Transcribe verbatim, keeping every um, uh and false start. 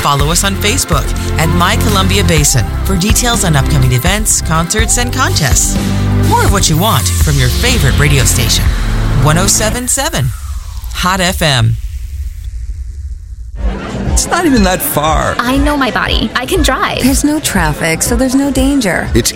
follow us on Facebook at My Columbia Basin for details on upcoming events, concerts, and contests. More of what you want from your favorite radio station. one oh seven point seven Hot F M. It's not even that far. I know my body. I can drive. There's no traffic, so there's no danger. It's